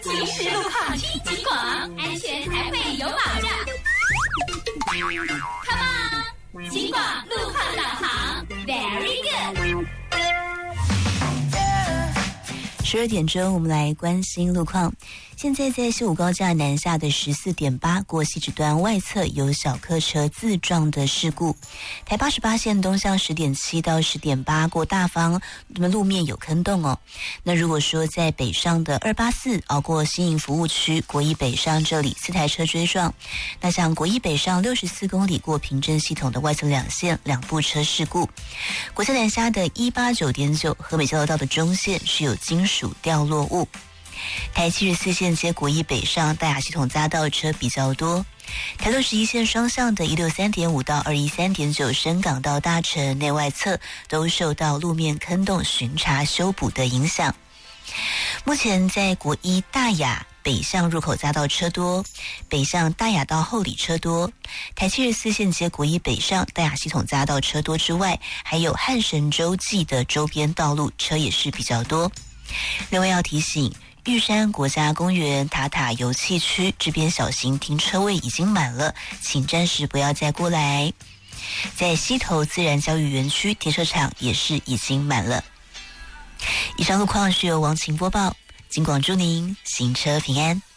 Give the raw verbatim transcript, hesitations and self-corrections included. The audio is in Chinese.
即时路况听警广，安全才会有保障。Come on， 警广路况导航 ，Very good。 十二点钟，我们来关心路况。现在在西武高架南下的十四点八过汐止段外侧有小客车自撞的事故。台八十八线东向十点七到十点八过大方，那么路面有坑洞哦。那如果说在北上的二八四熬过新营服务区国一北上这里四台车追撞，那像国一北上六十四公里过平镇系统的外侧两线两部车事故。国家南下的一八九点九和美交流道的中线是有金属掉落物。台七十四线接国一北上大雅系统匝道车比较多，台六十一线双向的一六三点五到二一三点九深港到大城内外侧都受到路面坑洞巡查修补的影响。目前在国一大雅北向入口匝道车多，北向大雅到后里车多，台七十四线接国一北上大雅系统匝道车多之外，还有汉神洲际的周边道路车也是比较多。另外要提醒，玉山国家公园塔塔油气区这边小型停车位已经满了，请暂时不要再过来。在溪头自然教育园区停车场也是已经满了。以上路况是由王晴播报，警广祝您行车平安。